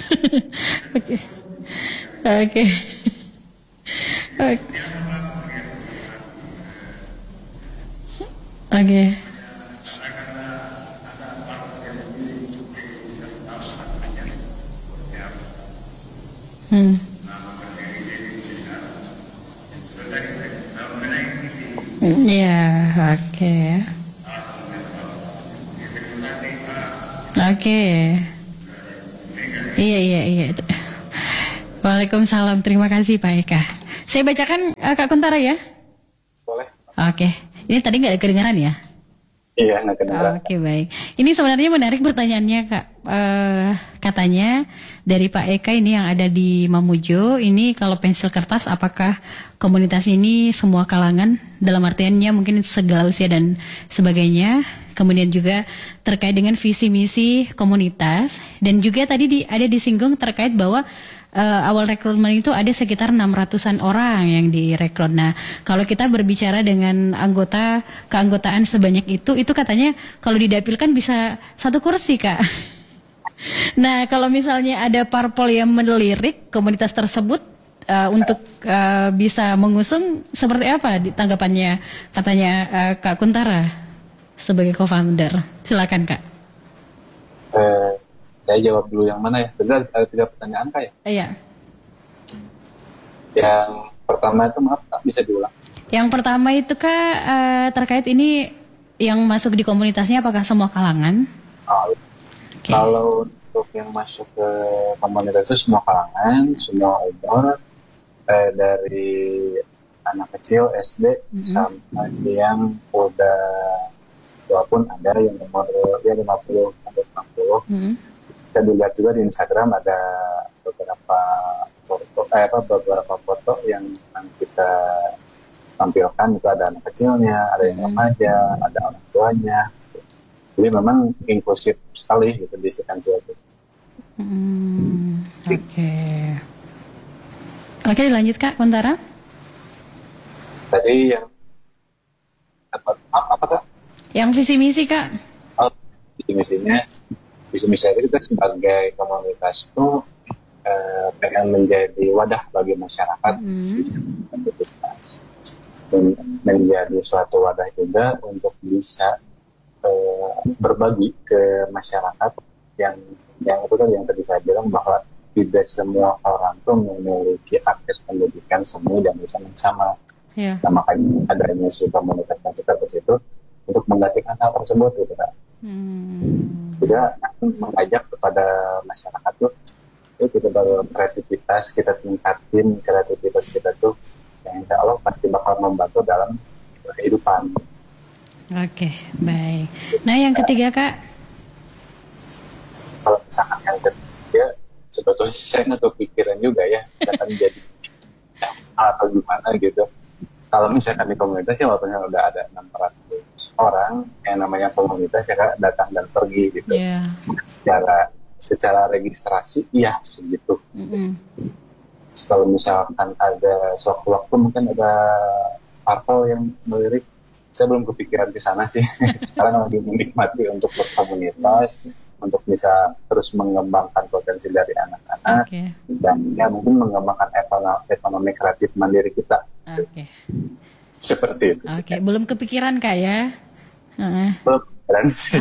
Oke. Oke. Oke. Oke. Hmm. Ya, oke. Oke. Iya, iya, iya. Waalaikumsalam. Terima kasih Pak Eka. Saya bacakan Kak Kuntara ya. Boleh? Oke. Ini tadi nggak kedengaran ya? Iya, nggak kedengeran. Oke, baik. Ini sebenarnya menarik pertanyaannya Kak. Katanya dari Pak Eka ini yang ada di Mamuju, ini kalau pensil kertas apakah komunitas ini semua kalangan, dalam artiannya mungkin segala usia dan sebagainya. Kemudian juga terkait dengan visi misi komunitas, dan juga tadi ada disinggung terkait bahwa awal rekrutmen itu ada sekitar 600-an orang yang direkrut. Nah, kalau kita berbicara dengan keanggotaan sebanyak itu katanya kalau didapilkan bisa 1 kursi, Kak. Nah, kalau misalnya ada parpol yang melirik komunitas tersebut untuk bisa mengusung, seperti apa tanggapannya katanya Kak Kuntara sebagai co-founder? Silakan, Kak. Saya jawab dulu yang mana ya? Benar, ada 3 pertanyaan Kak ya? Iya. Yang pertama itu maaf Kak, bisa diulang? Yang pertama itu Kak terkait ini yang masuk di komunitasnya apakah semua kalangan? Okay. Kalau untuk yang masuk ke komunitas itu semua kalangan, semua umur, dari anak kecil SD sampai yang udah tua pun ada, yang umur ya 50 sampai 60. Kita dilihat juga di Instagram ada beberapa foto yang kita tampilkan, itu ada anak kecilnya, ada yang remaja, ada orang tuanya. Jadi memang inklusif sekali gitu di Sekansil itu. Oke, dilanjut Kak Kuntara. Tadi yang apa Kak? Yang visi misi Kak. Visi misinya kita sebagai komunitas itu pengen menjadi wadah bagi masyarakat, menjadi suatu wadah juga untuk bisa berbagi ke masyarakat yang itu kan yang tadi saya bilang bahwa tidak semua orang tuh memiliki akses pendidikan seni dan desain yang sama. Yeah. Nah, makanya adanya si komunitas itu untuk menggantikan hal tersebut gitu Kak. Juga mengajak kepada masyarakat tuh, kita kreativitas, kita tingkatin kreativitas kita tuh, yang insya Allah pasti bakal membantu dalam kehidupan. Oke, baik. Nah yang ketiga Kak? Kalau misalkan yang ketiga, sebetulnya saya nggak kepikiran juga ya, akan jadi atau gimana gitu. Kalau misalkan di komunitas ya walaupun udah ada 600 orang, yang namanya komunitas ya Kak, datang dan pergi gitu. Yeah. Secara registrasi ya segitu. Kalau misalkan ada sewaktu-waktu mungkin ada parpol yang melirik, saya belum kepikiran ke sana sih. Sekarang lagi menikmati untuk berkomunitas, untuk bisa terus mengembangkan potensi dari anak-anak, dan ya mungkin mengembangkan ekonomi kreatif mandiri kita. Seperti itu. Belum kepikiran Kak ya? Belum kepikiran sih.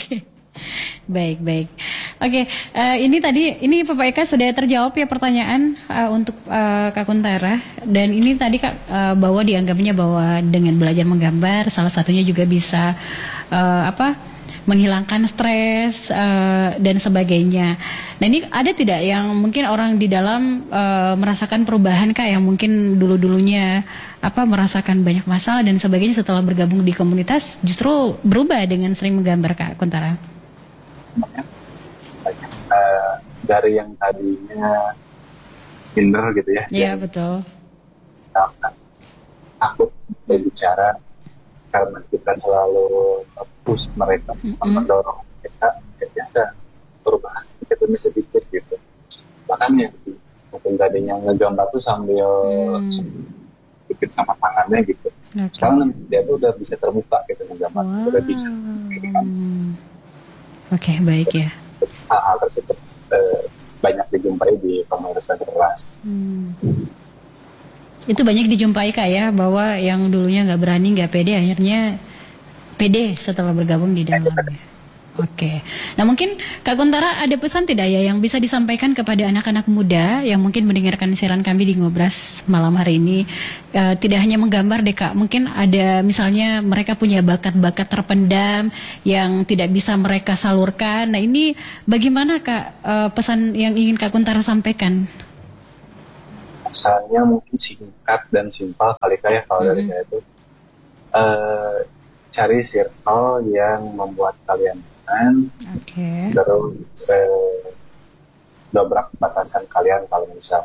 Baik. Ini Bapak Eka sudah terjawab ya pertanyaan untuk Kak Kuntara, dan ini tadi Kak bahwa dianggapnya bahwa dengan belajar menggambar salah satunya juga bisa menghilangkan stres dan sebagainya. Nah ini ada tidak yang mungkin orang di dalam merasakan perubahan Kak, yang mungkin dulunya merasakan banyak masalah dan sebagainya, setelah bergabung di komunitas justru berubah dengan sering menggambar Kak Kuntara? Dari yang tadinya minder gitu ya. Iya betul. Takut berbicara karena kita selalu push mereka, mendorong kita, ada perubahan sedikit demi sedikit gitu. Makanya mungkin tadinya ngegambar tuh sambil sedikit sama tangannya gitu. Sekarang dia tuh udah bisa terbuka gitu ngegambar, udah bisa. Baik ya. Hal-hal tersebut banyak harus ada keras. Itu banyak dijumpai Kak ya, bahwa yang dulunya nggak berani, nggak pede, akhirnya pede setelah bergabung di dalamnya. Oke. Nah mungkin Kak Kuntara ada pesan tidak ya yang bisa disampaikan kepada anak-anak muda yang mungkin mendengarkan siaran kami di Ngobras malam hari ini. Tidak hanya menggambar deh Kak, mungkin ada misalnya mereka punya bakat-bakat terpendam yang tidak bisa mereka salurkan. Nah ini bagaimana Kak, pesan yang ingin Kak Kuntara sampaikan? Pesannya mungkin singkat dan simpel kali kayak kalau dari saya itu cari circle yang membuat kalian nyaman. Terus dobrak batasan kalian kalau misal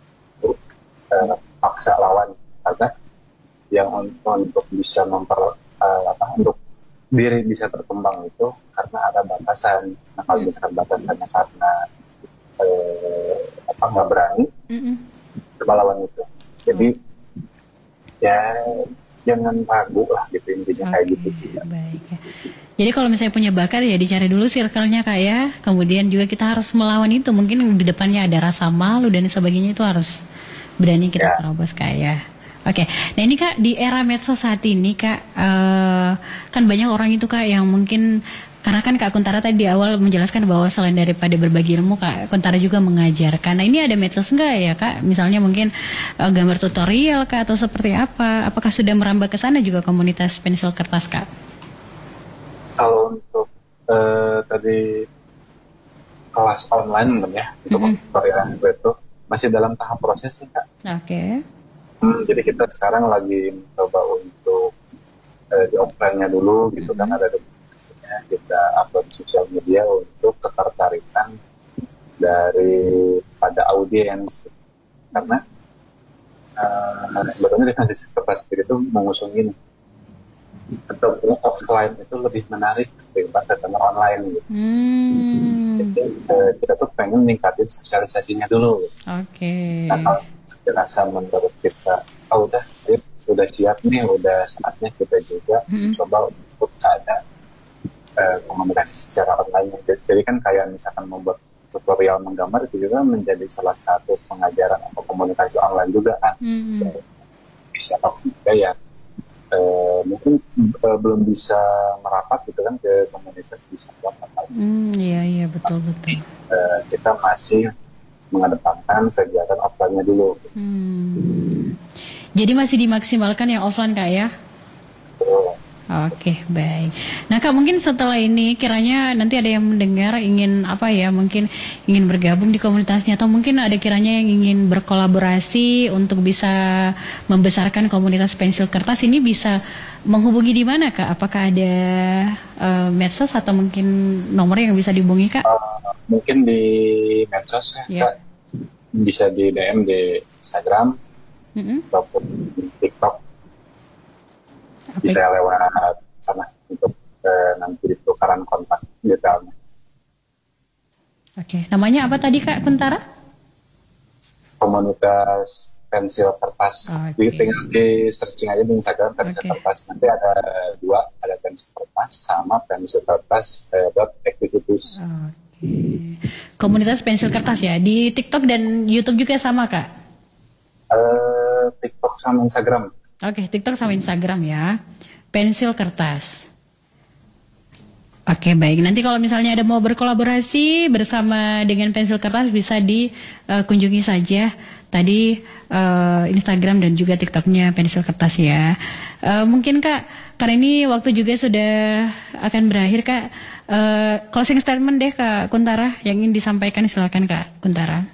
paksa lawan, karena yang untuk bisa untuk diri bisa berkembang itu karena ada batasan. Nah kalau misalkan batasannya karena nggak berani, coba lawan itu. Jadi ya jangan ragu lah gitu, intinya kayak gitu sih. Baik. Jadi kalau misalnya punya bakat ya dicari dulu circle-nya Kak ya. Kemudian juga kita harus melawan itu. Mungkin di depannya ada rasa malu dan sebagainya, itu harus berani kita terobos Kak ya. Oke. Nah ini Kak, di era medsos saat ini Kak, kan banyak orang itu Kak yang mungkin, karena kan Kak Kuntara tadi di awal menjelaskan bahwa selain daripada berbagi ilmu, Kak Kuntara juga mengajarkan. Nah ini ada medsos enggak ya Kak? Misalnya mungkin gambar tutorial Kak atau seperti apa? Apakah sudah merambah ke sana juga komunitas pensil kertas Kak? Kalau untuk tadi kelas online ya, untuk tutorial itu masih dalam tahap proses sih Kak. Oke. Jadi kita sekarang lagi mencoba untuk di offline-nya dulu gitu kan, ada kita upload sosial media untuk ketertarikan daripada audiens, karena sebetulnya dengan kertas sendiri itu mengusungin atau offline itu lebih menarik daripada ketemu online gitu. Jadi kita tuh pengen ningkatin sosialisasinya dulu. Oke. Nah kalau dirasa menurut kita udah siap nih, udah saatnya kita juga coba untuk ada komunikasi secara online. Jadi kan kayak misalkan membuat tutorial menggambar itu juga menjadi salah satu pengajaran atau komunikasi online juga kan. Siapapun juga yang mungkin belum bisa merapat gitu kan ke komunitas bisa Iya betul. Kita masih mengedepankan kegiatan offline-nya dulu. Jadi masih dimaksimalkan yang offline Kak ya? Betul. Oke, baik. Nah Kak, mungkin setelah ini kiranya nanti ada yang mendengar ingin mungkin ingin bergabung di komunitasnya, atau mungkin ada kiranya yang ingin berkolaborasi untuk bisa membesarkan komunitas pensil kertas ini, bisa menghubungi di mana Kak? Apakah ada medsos atau mungkin nomor yang bisa dihubungi Kak? Mungkin di medsos ya. Kak. Bisa di DM di Instagram ataupun di TikTok. Bisa lewat sana untuk nanti tukaran kontak detailnya. Oke, namanya apa tadi Kak Kuntara? Komunitas pensil kertas. Tinggal di searching aja di Instagram pensil kertas. Nanti ada dua, ada pensil kertas sama pensil kertas activities. Komunitas pensil kertas ya, di TikTok dan YouTube juga sama Kak? TikTok sama Instagram. Oke, TikTok sama Instagram ya, pensil kertas. Oke, baik. Nanti kalau misalnya ada mau berkolaborasi bersama dengan pensil kertas, bisa dikunjungi saja tadi Instagram dan juga TikToknya pensil kertas ya. Mungkin Kak, karena ini waktu juga sudah akan berakhir Kak, closing statement deh Kak Kuntara yang ingin disampaikan, silakan Kak Kuntara.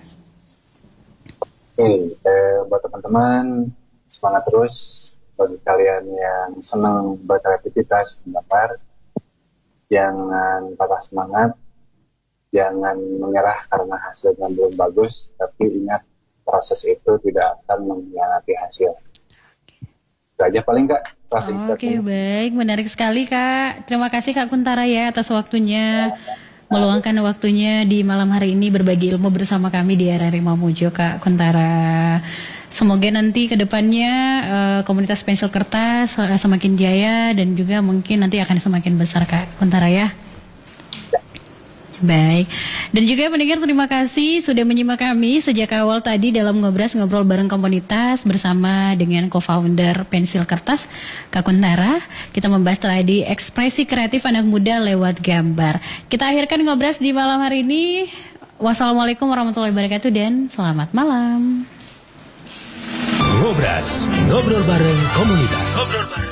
Oke, buat teman-teman, semangat terus. Bagi kalian yang senang berkreativitas menggambar, jangan patah semangat, jangan menyerah karena hasilnya belum bagus, tapi ingat proses itu tidak akan mengkhianati hasil. Itu aja paling Kak. Oke, baik, menarik sekali Kak. Terima kasih Kak Kuntara ya atas waktunya, meluangkan waktunya di malam hari ini berbagi ilmu bersama kami di RRI Mamuju Kak Kuntara. Semoga nanti ke depannya komunitas pensil kertas semakin jaya dan juga mungkin nanti akan semakin besar Kak Kuntara ya. Baik, dan juga pendengar terima kasih sudah menyimak kami sejak awal tadi dalam ngobrol bareng komunitas bersama dengan co-founder Pensil Kertas Kak Kuntara. Kita membahas tadi ekspresi kreatif anak muda lewat gambar. Kita akhirkan ngobrol di malam hari ini. Wassalamualaikum warahmatullahi wabarakatuh dan selamat malam. Ngobrol bareng komunitas.